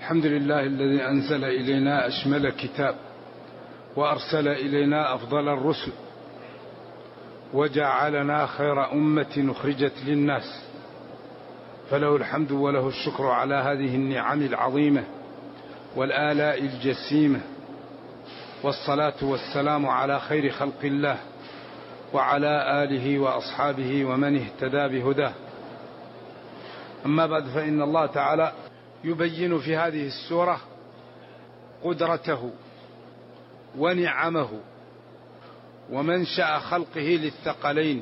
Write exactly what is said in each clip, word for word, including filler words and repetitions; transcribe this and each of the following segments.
الحمد لله الذي أنزل إلينا أشمل كتاب وأرسل إلينا أفضل الرسل وجعلنا خير أمة أخرجت للناس، فله الحمد وله الشكر على هذه النعم العظيمة والآلاء الجسيمة، والصلاة والسلام على خير خلق الله وعلى آله وأصحابه ومن اهتدى بهداه. أما بعد، فإن الله تعالى يبين في هذه السورة قدرته ونعمه ومنشأ خلقه للثقلين،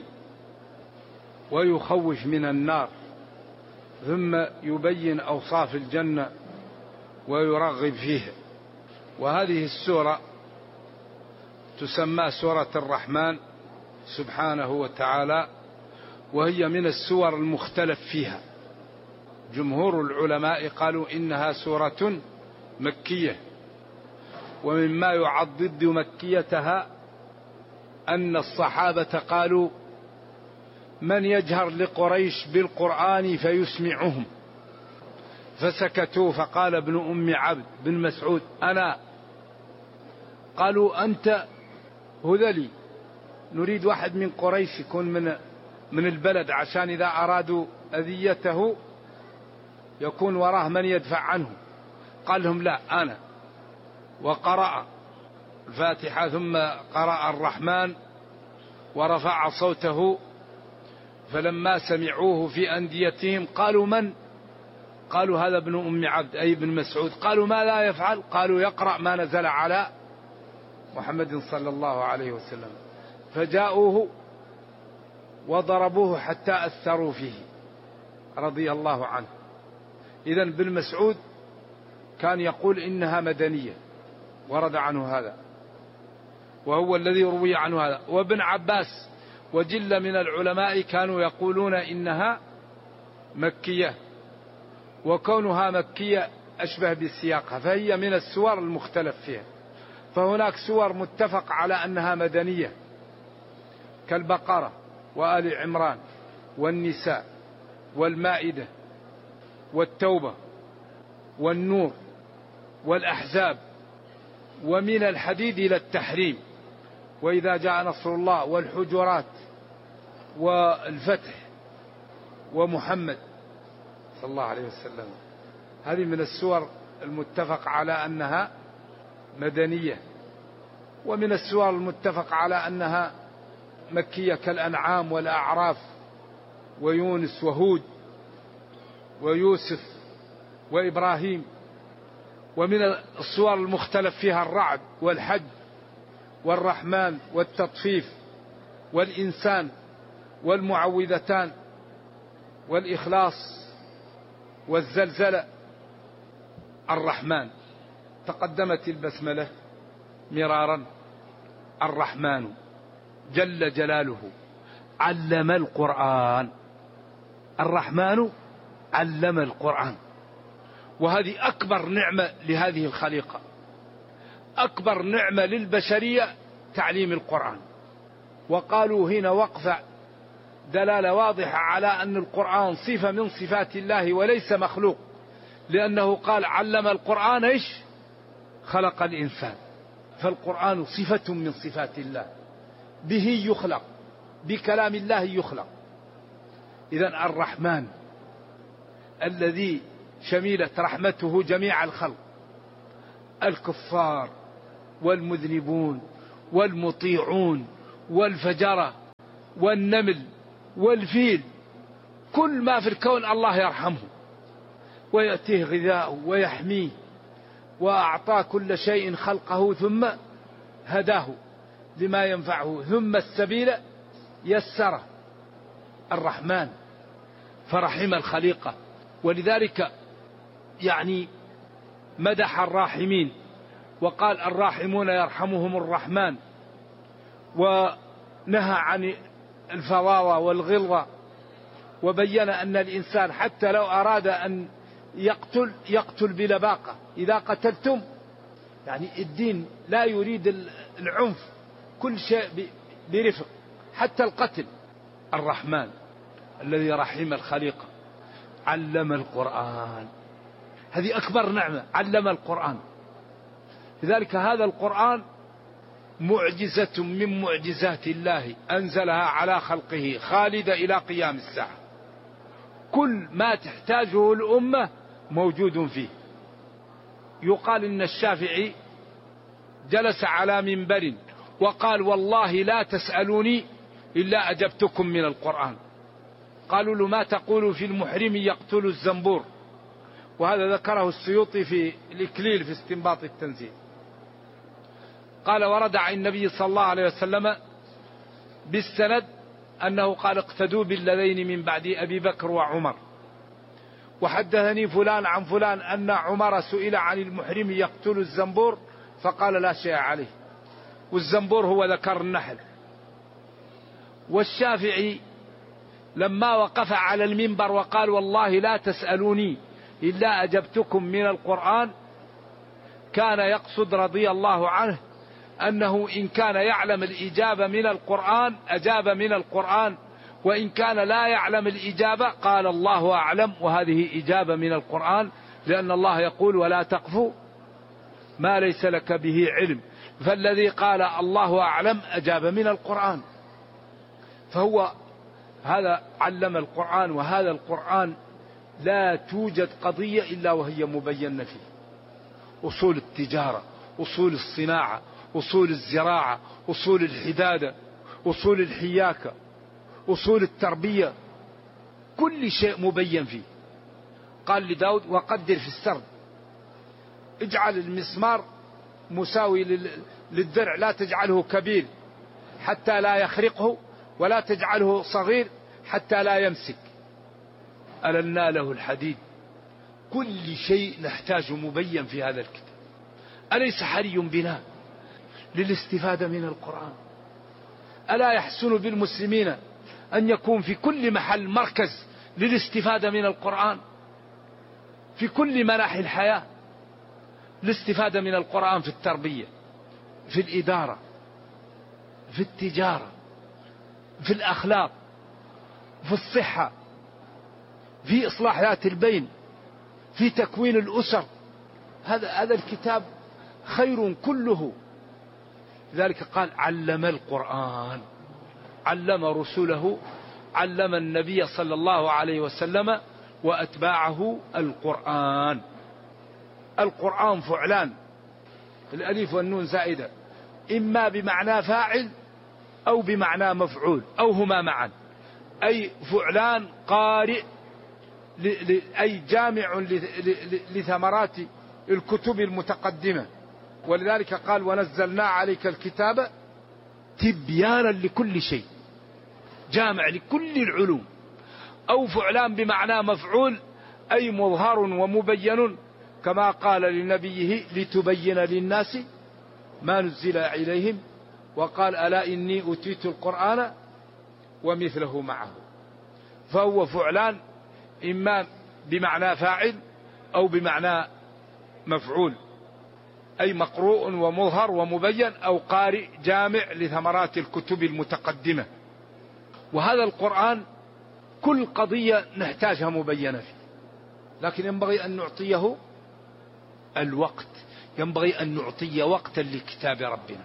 ويخوف من النار، ثم يبين أوصاف الجنة ويرغب فيها. وهذه السورة تسمى سورة الرحمن سبحانه وتعالى، وهي من السور المختلف فيها. جمهور العلماء قالوا إنها سورة مكية، ومما يعضد مكيتها أن الصحابة قالوا: من يجهر لقريش بالقرآن فيسمعهم؟ فسكتوا، فقال ابن أم عبد بن مسعود: أنا. قالوا: أنت هذلي، نريد واحد من قريش يكون من من البلد، عشان إذا أرادوا أذيته يكون وراه من يدفع عنه. قال لهم: لا، أنا. وقرأ الفاتحة ثم قرأ الرحمن ورفع صوته، فلما سمعوه في أنديتهم قالوا: من؟ قالوا: هذا ابن أم عبد أي ابن مسعود. قالوا: ما لا يفعل؟ قالوا: يقرأ ما نزل على محمد صلى الله عليه وسلم. فجاءوه وضربوه حتى أثروا فيه رضي الله عنه. إذن ابن مسعود كان يقول إنها مدنية، ورد عنه هذا، وهو الذي روي عنه هذا. وابن عباس وجل من العلماء كانوا يقولون إنها مكية، وكونها مكية أشبه بسياقها، فهي من السور المختلف فيها. فهناك سور متفق على أنها مدنية كالبقرة وآل عمران والنساء والمائدة والتوبة والنور والأحزاب، ومن الحديد إلى التحريم، وإذا جاء نصر الله، والحجرات والفتح ومحمد صلى الله عليه وسلم. هذه من السور المتفق على أنها مدنية. ومن السور المتفق على أنها مكية كالأنعام والأعراف ويونس وهود ويوسف وإبراهيم. ومن السور المختلف فيها الرعد والحج والرحمن والتطفيف والإنسان والمعوذتان والإخلاص والزلزلة. الرحمن تقدمت البسملة مرارا. الرحمن جل جلاله علم القرآن. الرحمن علم القرآن، وهذه أكبر نعمة لهذه الخليقة، أكبر نعمة للبشرية تعليم القرآن. وقالوا هنا وقفة دلالة واضحة على أن القرآن صفة من صفات الله وليس مخلوق، لأنه قال: علم القرآن إيش؟ خلق الإنسان. فالقرآن صفة من صفات الله، به يخلق، بكلام الله يخلق. إذن الرحمن الذي شملت رحمته جميع الخلق، الكفار والمذنبون والمطيعون والفجرة والنمل والفيل، كل ما في الكون الله يرحمه ويأتيه غذاءه ويحميه، وأعطى كل شيء خلقه ثم هداه لما ينفعه، ثم السبيل يسره. الرحمن فرحم الخليقة. ولذلك يعني مدح الراحمين وقال: الراحمون يرحمهم الرحمن، ونهى عن الفظاظة والغلظة، وبين أن الإنسان حتى لو أراد أن يقتل يقتل بلباقة. إذا قتلتم، يعني الدين لا يريد العنف، كل شيء برفق، حتى القتل. الرحمن الذي رحم الخليقة علم القرآن. هذه أكبر نعمة، علم القرآن. لذلك هذا القرآن معجزة من معجزات الله أنزلها على خلقه خالدة إلى قيام الساعة. كل ما تحتاجه الأمة موجود فيه. يقال إن الشافعي جلس على منبر وقال والله لا تسألوني إلا أجبتكم من القرآن. قالوا له ما تقول في المحرم يقتل الزنبور؟ وهذا ذكره السيوطي في الإكليل في استنباط التنزيل. قال ورد عن النبي صلى الله عليه وسلم بالسند أنه قال اقتدوا بالذين من بعد أبي بكر وعمر. وحدثني فلان عن فلان أن عمر سئل عن المحرم يقتل الزنبور فقال لا شيء عليه، والزنبور هو ذكر النحل. والشافعي لما وقف على المنبر وقال والله لا تسألوني إلا أجبتكم من القرآن، كان يقصد رضي الله عنه أنه إن كان يعلم الإجابة من القرآن أجاب من القرآن، وإن كان لا يعلم الإجابة قال الله أعلم، وهذه إجابة من القرآن، لأن الله يقول ولا تقف ما ليس لك به علم. فالذي قال الله أعلم أجاب من القرآن. فهو هذا علم القرآن. وهذا القرآن لا توجد قضية إلا وهي مبينة فيه. أصول التجارة، أصول الصناعة، أصول الزراعة، أصول الحدادة، أصول الحياكة، أصول التربية، كل شيء مبين فيه. قال لداود وقدر في السرد، اجعل المسمار مساوي للدرع، لا تجعله كبير حتى لا يخرقه، ولا تجعله صغير حتى لا يمسك. ألنا له الحديد. كل شيء نحتاج مبين في هذا الكتاب. أليس حري بنا للاستفادة من القرآن؟ ألا يحسن بالمسلمين أن يكون في كل محل مركز للاستفادة من القرآن في كل مناحي الحياة؟ الاستفادة من القرآن في التربية، في الإدارة، في التجارة، في الأخلاق، في الصحة، في إصلاح ذات البين، في تكوين الأسر. هذا هذا الكتاب خير كله. لذلك قال علم القرآن، علم رسله، علم النبي صلى الله عليه وسلم وأتباعه القرآن. القرآن فعلان، الألف والنون زائدة، إما بمعنى فاعل أو بمعنى مفعول أو هما معا. أي فعلان قارئ، أي جامع لثمرات الكتب المتقدمة. ولذلك قال ونزلنا عليك الكتاب تبيانا لكل شيء، جامع لكل العلوم. أو فعلان بمعنى مفعول، أي مظهر ومبين، كما قال لنبيه لتبين للناس ما نزل إليهم، وقال ألا إني أوتيت القرآن ومثله معه. فهو فعلان إما بمعنى فاعل أو بمعنى مفعول، أي مقروء ومظهر ومبين، أو قارئ جامع لثمرات الكتب المتقدمة. وهذا القرآن كل قضية نحتاجها مبينة فيه، لكن ينبغي أن نعطيه الوقت، ينبغي أن نعطي وقتا لكتاب ربنا.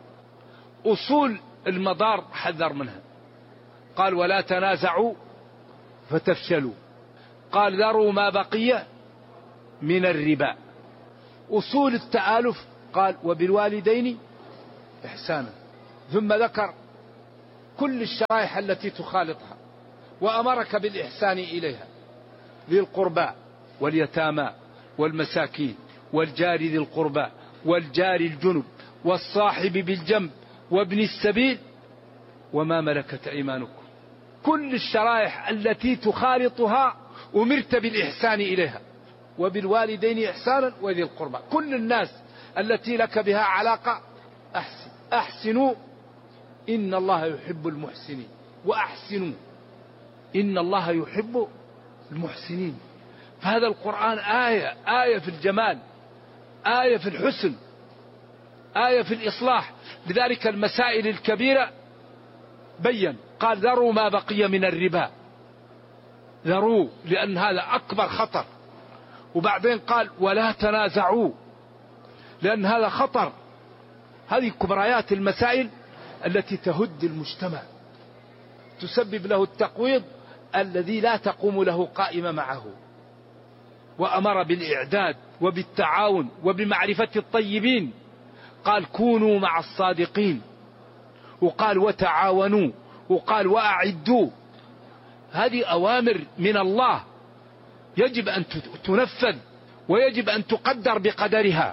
أصول المضار حذر منها، قال ولا تنازعوا فتفشلوا، قال ذروا ما بقي من الربا. أصول التآلف قال وبالوالدين إحسانا، ثم ذكر كل الشرائح التي تخالطها، وأمرك بالإحسان إليها، ذي القربى واليتامى والمساكين والجار ذي القربى والجار الجنب والصاحب بالجنب وابن السبيل وما ملكت أيمانكم. كل الشرائح التي تخالطها أمرت بالإحسان إليها، وبالوالدين إحسانا وذي القربى. كل الناس التي لك بها علاقة أحسن، أحسنوا إن الله يحب المحسنين، وأحسنوا إن الله يحب المحسنين. فهذا القرآن آية، آية في الجمال، آية في الحسن، آية في الإصلاح. لذلك المسائل الكبيرة بين، قال ذروا ما بقي من الربا، ذروا، لأن هذا أكبر خطر وبعدين قال ولا تنازعوا، لأن هذا خطر. هذه كبريات المسائل التي تهد المجتمع، تسبب له التقويض الذي لا تقوم له قائمة معه. وأمر بالإعداد وبالتعاون وبمعرفة الطيبين، قال كونوا مع الصادقين، وقال وتعاونوا، وقال وأعدوا. هذه أوامر من الله يجب أن تنفذ ويجب أن تقدر بقدرها.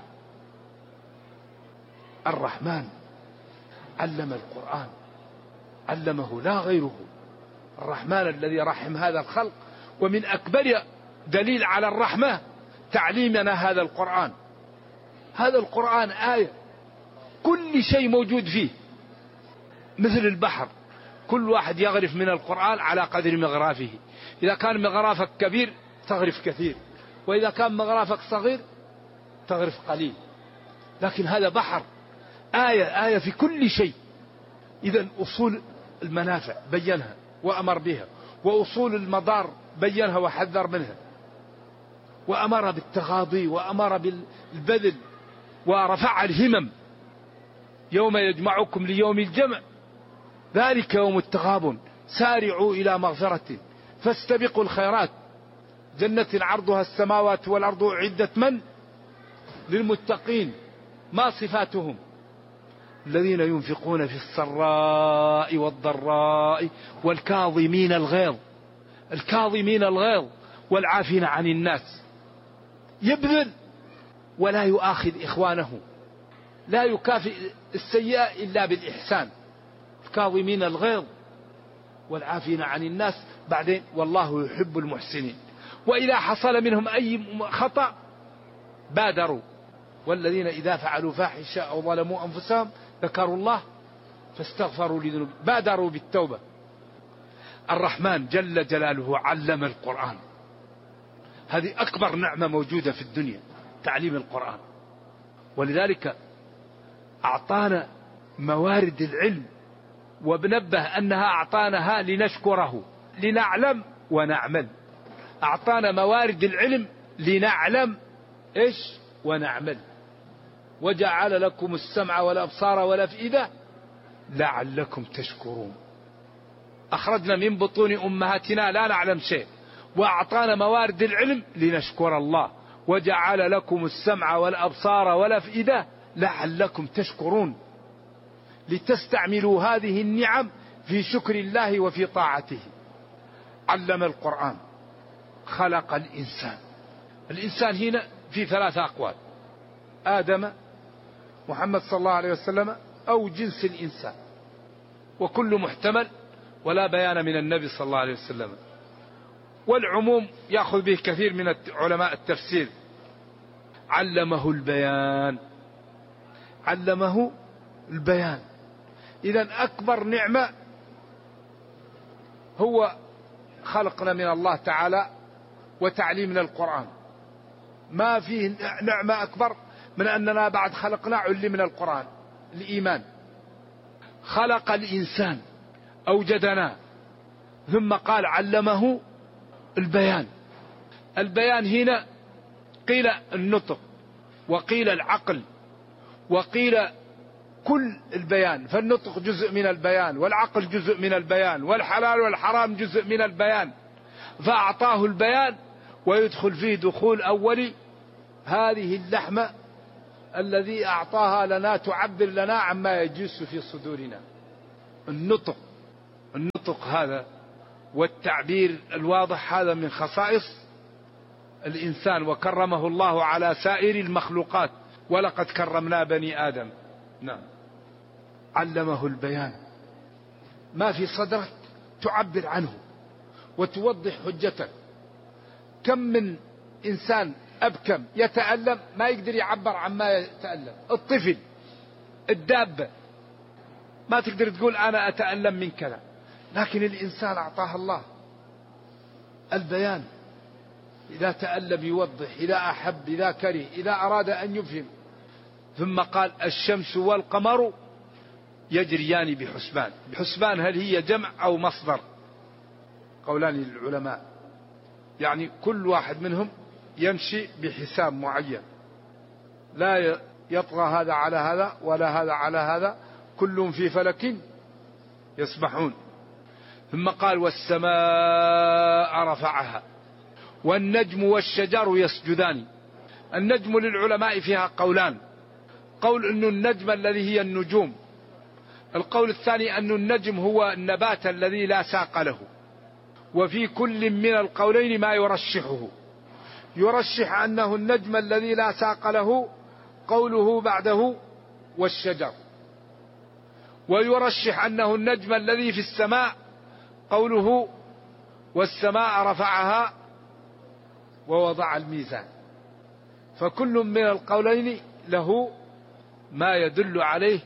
الرحمن علم القرآن، علمه لا غيره. الرحمن الذي رحم هذا الخلق، ومن أكبر دليل على الرحمة تعليمنا هذا القرآن. هذا القرآن آية، كل شيء موجود فيه، مثل البحر، كل واحد يغرف من القرآن على قدر مغرافه. إذا كان مغرافك كبير تغرف كثير، وإذا كان مغرافك صغير تغرف قليل. لكن هذا بحر، آية آية في كل شيء. إذن أصول المنافع بينها وأمر بها، وأصول المضار بينها وحذر منها، وأمر بالتغاضي وأمر بالبذل، ورفع الهمم. يوم يجمعكم ليوم الجمع ذلك يوم التغابن، سارعوا إلى مغفرة فاستبقوا الخيرات، جنة عرضها السماوات والأرض أعدت من؟ للمتقين. ما صفاتهم؟ الذين ينفقون في السراء والضراء والكاظمين الغيظ، الكاظمين الغيظ والعافين عن الناس. يبذل ولا يؤاخذ إخوانه، لا يكافئ السيئة إلا بالإحسان. الكاظمين الغيظ والعافين عن الناس، بعدين والله يحب المحسنين. وإذا حصل منهم أي خطأ بادروا، والذين إذا فعلوا فاحشة أو ظلموا أنفسهم ذكروا الله فاستغفروا لذنوبهم بادروا بالتوبة. الرحمن جل جلاله علم القرآن، هذه أكبر نعمة موجودة في الدنيا، تعليم القرآن. ولذلك أعطانا موارد العلم، وبنبه أنها أعطاناها لنشكره، لنعلم ونعمل. أعطانا موارد العلم لنعلم إيش ونعمل. وجعل لكم السمع والأبصار والأفئدة لعلكم تشكرون. أخرجنا من بطون أمهاتنا لا نعلم شيء، وأعطانا موارد العلم لنشكر الله. وجعل لكم السمع والأبصار والأفئدة لعلكم تشكرون، لتستعملوا هذه النعم في شكر الله وفي طاعته. علم القرآن، خلق الإنسان. الإنسان هنا في ثلاثة أقوال: آدم، محمد صلى الله عليه وسلم، أو جنس الإنسان، وكل محتمل ولا بيان من النبي صلى الله عليه وسلم. والعموم يأخذ به كثير من علماء التفسير. علمه البيان، علمه البيان. إذن أكبر نعمة هو خلقنا من الله تعالى وتعليمنا القرآن. ما فيه نعمة أكبر من أننا بعد خلقنا علمنا القرآن. الإيمان، خلق الإنسان، أوجدنا، ثم قال علمه البيان. البيان هنا قيل النطق، وقيل العقل، وقيل كل البيان. فالنطق جزء من البيان، والعقل جزء من البيان، والحلال والحرام جزء من البيان. فأعطاه البيان، ويدخل فيه دخول أولي هذه اللحمة الذي أعطاها لنا تعبر لنا عما يجوز في صدورنا. النطق، النطق هذا والتعبير الواضح هذا من خصائص الإنسان، وكرمه الله على سائر المخلوقات، ولقد كرمنا بني آدم. نعم. علمه البيان، ما في صدرك تعبر عنه وتوضح حجتك. كم من إنسان أبكم يتألم ما يقدر يعبر عما يتألم. الطفل، الدابة، ما تقدر تقول أنا أتألم من كذا، لكن الإنسان أعطاه الله البيان. إذا تألم يوضح، إذا أحب، إذا كره، إذا أراد أن يفهم. ثم قال الشمس والقمر يجريان بحسبان. بحسبان هل هي جمع أو مصدر؟ قولان للعلماء، يعني كل واحد منهم يمشي بحساب معين، لا يطغى هذا على هذا ولا هذا على هذا، كل في فلك يسبحون. ثم قال والسماء رفعها والنجم والشجر يسجدان. النجم للعلماء فيها قولان، قول أن النجم الذي هي النجوم، القول الثاني أن النجم هو النبات الذي لا ساق له. وفي كل من القولين ما يرشحه، يرشح أنه النجم الذي لا ساق له قوله بعده والشجر، ويرشح أنه النجم الذي في السماء قوله والسماء رفعها ووضع الميزان. فكل من القولين له ما يدل عليه.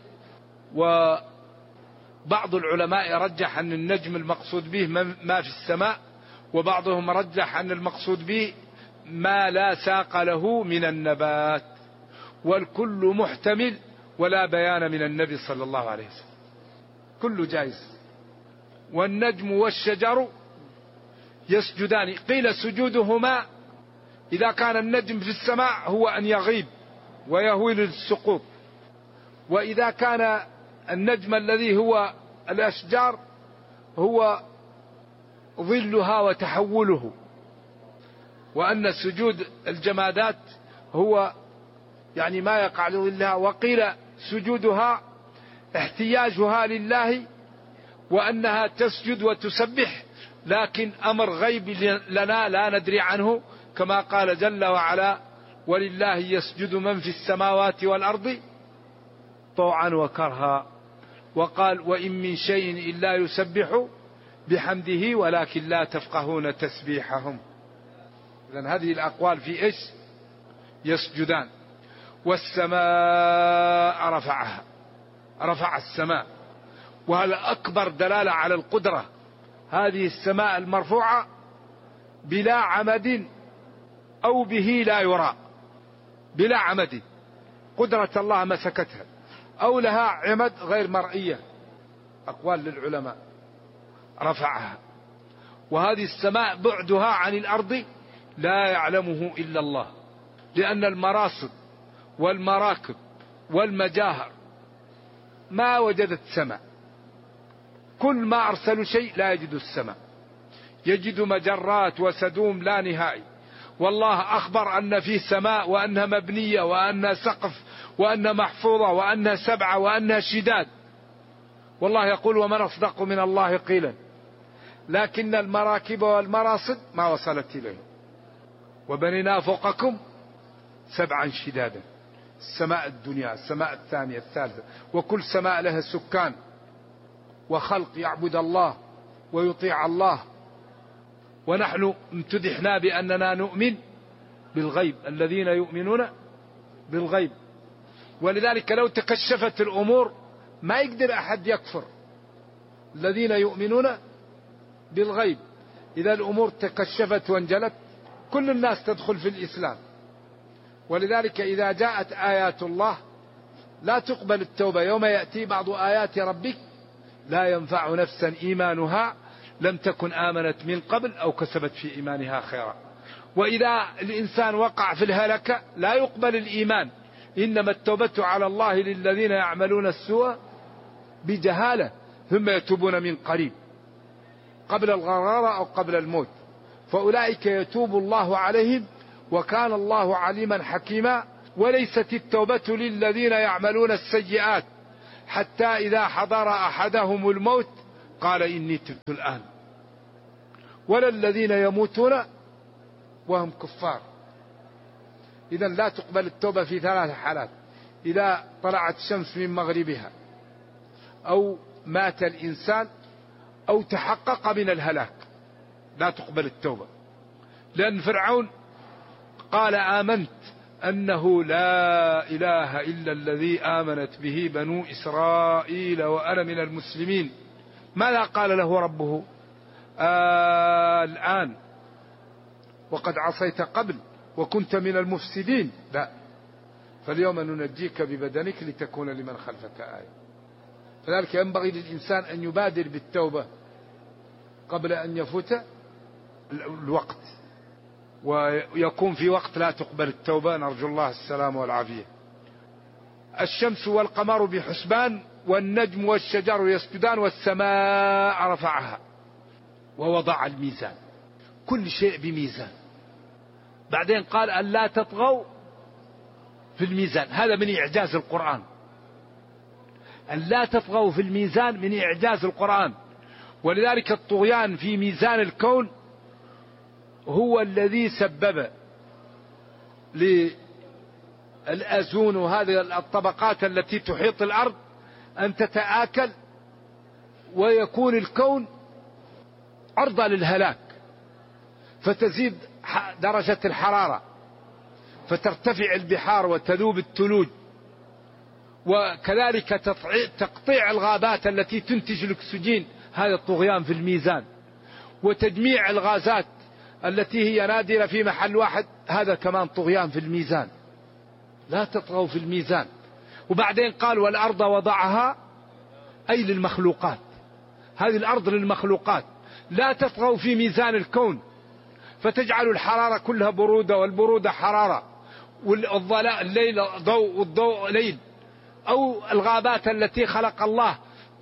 وبعض العلماء رجح أن النجم المقصود به ما في السماء، وبعضهم رجح أن المقصود به ما لا ساق له من النبات، والكل محتمل ولا بيان من النبي صلى الله عليه وسلم، كل جائز. والنجم والشجر يسجدان، قيل سجودهما إذا كان النجم في السماء هو أن يغيب ويهوي للسقوط، وإذا كان النجم الذي هو الأشجار هو ظلها وتحوله، وأن سجود الجمادات هو يعني ما يقع لظلها. وقيل سجودها احتياجها لله وأنها تسجد وتسبح، لكن أمر غيب لنا لا ندري عنه، كما قال جل وعلا ولله يسجد من في السماوات والأرض طوعا وكرها. وقال وإن من شيء إلا يسبح بحمده ولكن لا تفقهون تسبيحهم. إذن هذه الأقوال في إيش؟ يسجدان. والسماء رفعها، رفع السماء، وهذا أكبر دلالة على القدرة. هذه السماء المرفوعة بلا عمد أو به لا يرى، بلا عمد، قدرة الله مسكتها، أو لها عمد غير مرئية، أقوال للعلماء. رفعها، وهذه السماء بعدها عن الأرض لا يعلمه إلا الله، لأن المراصد والمراكب والمجاهر ما وجدت سماء، كل ما أرسلوا شيء لا يجد السماء، يجد مجرات وسدوم لا نهائي. والله أخبر أن في سماء وأنها مبنية وأنها سقف وأنها محفوظة وأنها سبعة وأنها شداد. والله يقول ومن أصدق من الله قيلا، لكن المراكب والمراصد ما وصلت إليه. وبنينا فوقكم سبعا شدادا، السماء الدنيا، السماء الثانية، الثالثة، وكل سماء لها سكان وخلق يعبد الله ويطيع الله. ونحن امتدحنا بأننا نؤمن بالغيب، الذين يؤمنون بالغيب. ولذلك لو تكشفت الأمور ما يقدر أحد يكفر، الذين يؤمنون بالغيب. إذا الأمور تكشفت وانجلت كل الناس تدخل في الإسلام. ولذلك إذا جاءت آيات الله لا تقبل التوبة. يوم يأتي بعض آيات ربك لا ينفع نفسا إيمانها لم تكن آمنت من قبل أو كسبت في إيمانها خيرا. وإذا الإنسان وقع في الهلكة لا يقبل الإيمان، إنما التوبة على الله للذين يعملون السوء بجهالة ثم يتوبون من قريب قبل الغرارة أو قبل الموت، فأولئك يتوب الله عليهم وكان الله عليما حكيما. وليست التوبة للذين يعملون السيئات حتى إذا حضر أحدهم الموت قال إني تبت الآن، ولا الذين يموتون وهم كفار. إذن لا تقبل التوبة في ثلاث حالات: إذا طلعت الشمس من مغربها، أو مات الإنسان، أو تحقق من الهلاك، لا تقبل التوبة. لأن فرعون قال آمنت أنه لا إله إلا الذي آمنت به بنو إسرائيل وأنا من المسلمين. ماذا قال له ربه؟ آه الآن وقد عصيت قبل وكنت من المفسدين. لا، فاليوم ننجيك ببدنك لتكون لمن خلفك آية. فذلك ينبغي للإنسان أن يبادر بالتوبة قبل أن يفوت الوقت. ويكون في وقت لا تقبل التوبة، نرجو الله السلام والعافية. الشمس والقمر بحسبان والنجم والشجر يسجدان والسماء رفعها ووضع الميزان، كل شيء بميزان. بعدين قال أن لا تطغوا في الميزان، هذا من إعجاز القرآن. أن لا تطغوا في الميزان من إعجاز القرآن. ولذلك الطغيان في ميزان الكون هو الذي سبب للأزون وهذه الطبقات التي تحيط الأرض أن تتآكل ويكون الكون عرضة للهلاك، فتزيد درجة الحرارة، فترتفع البحار وتذوب الثلوج، وكذلك تقطيع الغابات التي تنتج الأكسجين، هذا الطغيان في الميزان، وتجميع الغازات التي هي نادرة في محل واحد، هذا كمان طغيان في الميزان. لا تطغوا في الميزان. وبعدين قال والأرض وضعها أي للمخلوقات، هذه الأرض للمخلوقات، لا تطغوا في ميزان الكون فتجعل الحرارة كلها برودة والبرودة حرارة، والظلاء الليل ضوء والضوء ليل، أو الغابات التي خلق الله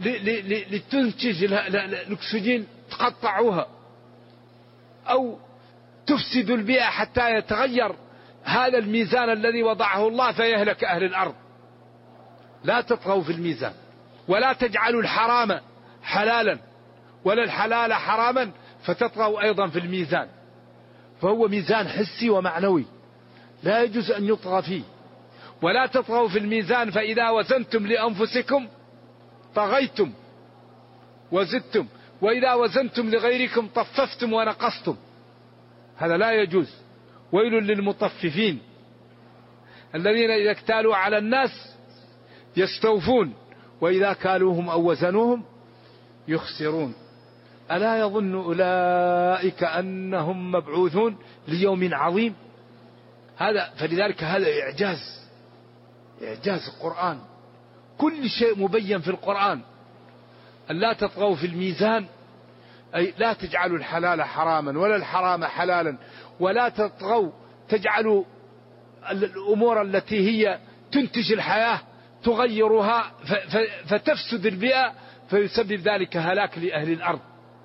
لتنتج الأكسجين تقطعوها، أو تفسد البيئة حتى يتغير هذا الميزان الذي وضعه الله فيهلك أهل الأرض. لا تطغوا في الميزان، ولا تجعلوا الحرام حلالا ولا الحلال حراما فتطغوا أيضا في الميزان. فهو ميزان حسي ومعنوي لا يجوز أن يطغى فيه. ولا تطغوا في الميزان فإذا وزنتم لأنفسكم طغيتم وزدتم، وإذا وزنتم لغيركم طففتم ونقصتم، هذا لا يجوز. ويل للمطففين الذين إذا اكتالوا على الناس يستوفون وإذا كالوهم أو وزنوهم يخسرون. ألا يظن أولئك أنهم مبعوثون ليوم عظيم. هذا فلذلك هذا إعجاز، إعجاز القرآن، كل شيء مبين في القرآن. أن لا تطغوا في الميزان أي لا تجعلوا الحلال حراما ولا الحرام حلالا، ولا تطغوا تجعلوا الأمور التي هي تنتج الحياة تغيرها فتفسد البيئة فيسبب ذلك هلاك لأهل الأرض.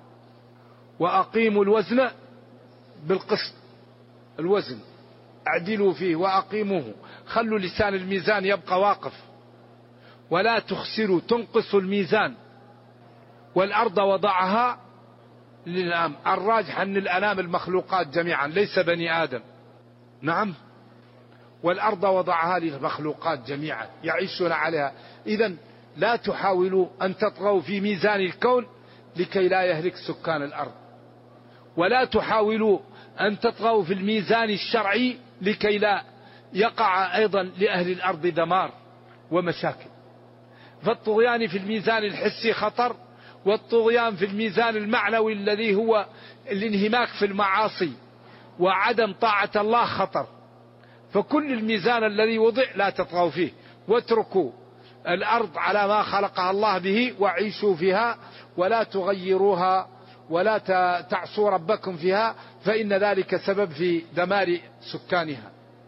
وأقيموا الوزن بالقسط، الوزن اعدلوا فيه وأقيموه، خلوا لسان الميزان يبقى واقف، ولا تخسروا تنقصوا الميزان. والأرض وضعها للأنام، الراجح أن الأنام المخلوقات جميعا ليس بني آدم، نعم. والأرض وضعها للمخلوقات جميعا يعيشون عليها. إذن لا تحاولوا أن تطغوا في ميزان الكون لكي لا يهلك سكان الأرض، ولا تحاولوا أن تطغوا في الميزان الشرعي لكي لا يقع أيضا لأهل الأرض دمار ومشاكل. فالطغيان في الميزان الحسي خطر، والطغيان في الميزان المعنوي الذي هو الانهماك في المعاصي وعدم طاعة الله خطر. فكل الميزان الذي وضع لا تطغوا فيه، واتركوا الأرض على ما خلقها الله به وعيشوا فيها، ولا تغيروها ولا تعصوا ربكم فيها، فإن ذلك سبب في دمار سكانها.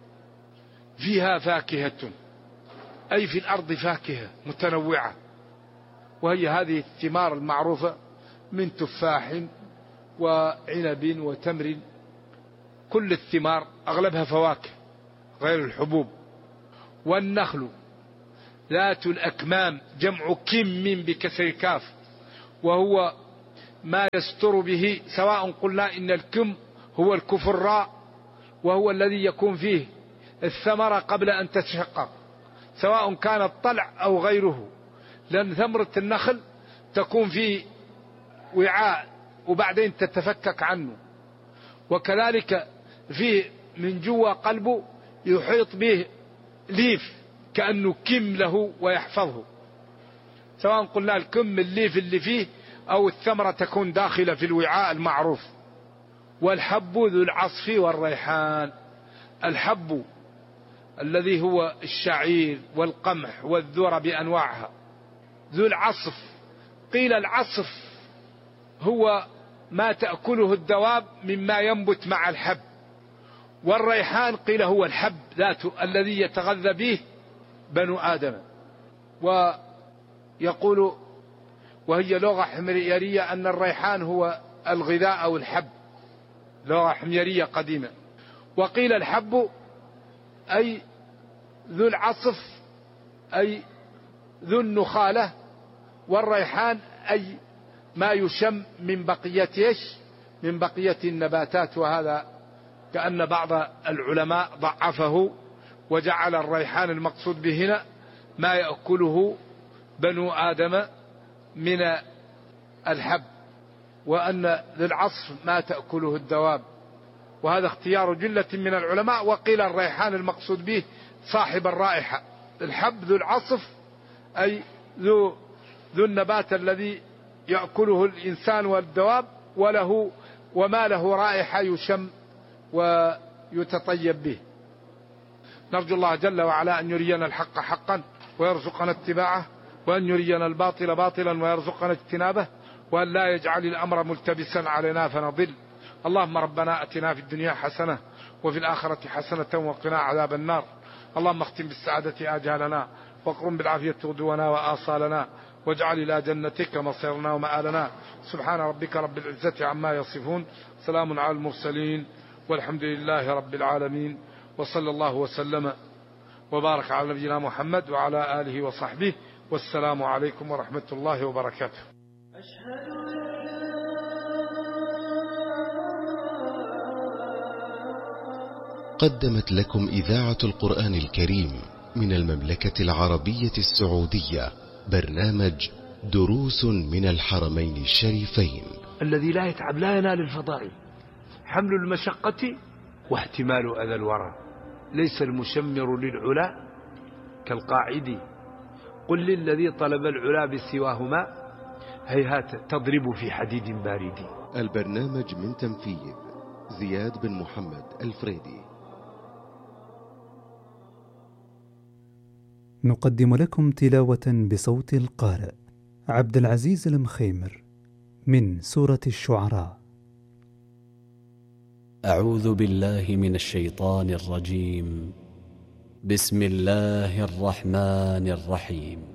فيها فاكهة أي في الأرض فاكهة متنوعة، وهي هذه الثمار المعروفة من تفاح وعنب وتمر، كل الثمار أغلبها فواكه غير الحبوب. والنخل ذات الأكمام جمع كم بكسر كاف، وهو ما يستر به، سواء قلنا إن الكم هو الكفراء وهو الذي يكون فيه الثمرة قبل أن تتشقق، سواء كان الطلع أو غيره، لأن ثمرة النخل تكون في وعاء وبعدين تتفكك عنه، وكذلك فيه من جوا قلبه يحيط به ليف كأنه كم له ويحفظه، سواء قلنا الكم الليف اللي فيه أو الثمرة تكون داخلة في الوعاء المعروف. والحب ذو العصف والريحان، الحب الذي هو الشعير والقمح والذرة بأنواعها. ذو العصف، قيل العصف هو ما تأكله الدواب مما ينبت مع الحب، والريحان قيل هو الحب ذاته الذي يتغذى به بنو آدم. ويقول وهي لغة حميرية أن الريحان هو الغذاء أو الحب، لغة حميرية قديمة. وقيل الحب أي ذو العصف أي ذو النخالة، والريحان أي ما يشم من بقية إيش؟ من بقية النباتات. وهذا كأن بعض العلماء ضعفه وجعل الريحان المقصود به هنا ما يأكله بنو آدم من الحب، وأن ذي العصف ما تأكله الدواب. وهذا اختيار جلة من العلماء. وقيل الريحان المقصود به صاحب الرائحة، الحب ذو العصف أي ذو ذو النبات الذي يأكله الإنسان والدواب، وله وما له رائحة يشم ويتطيب به. نرجو الله جل وعلا أن يرينا الحق حقا ويرزقنا اتباعه، وأن يرينا الباطل باطلا ويرزقنا اجتنابه، وأن لا يجعل الأمر ملتبسا علينا فنضل. اللهم ربنا أتنا في الدنيا حسنة وفي الآخرة حسنة وقنا عذاب النار. اللهم اختم بالسعادة آجالنا، واقرم بالعافية غدونا وآصالنا، واجعل إلى جنتك مصيرنا ومآلنا. سبحان ربك رب العزة عما يصفون، سلام على المرسلين، والحمد لله رب العالمين، وصلى الله وسلم وبارك على نبينا محمد وعلى آله وصحبه، والسلام عليكم ورحمة الله وبركاته. قدمت لكم إذاعة القرآن الكريم من المملكة العربية السعودية برنامج دروس من الحرمين الشريفين. الذي لا يتعب لا ينال الفضائل، حمل المشقة واحتمال أذى الورى. ليس المشمر للعلا كالقاعد، قل للذي طلب العلا بسواهما هيهات تضرب في حديد بارد. البرنامج من تنفيذ زياد بن محمد الفريدي. نقدم لكم تلاوة بصوت القارئ عبد العزيز المخيمر من سورة الشعراء. أعوذ بالله من الشيطان الرجيم. بسم الله الرحمن الرحيم.